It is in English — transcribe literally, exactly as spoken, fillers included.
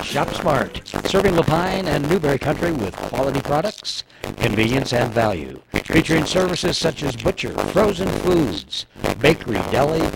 Shop Smart, serving Lapine and Newberry Country with quality products, convenience, and value. Featuring services such as butcher, frozen foods, bakery, deli,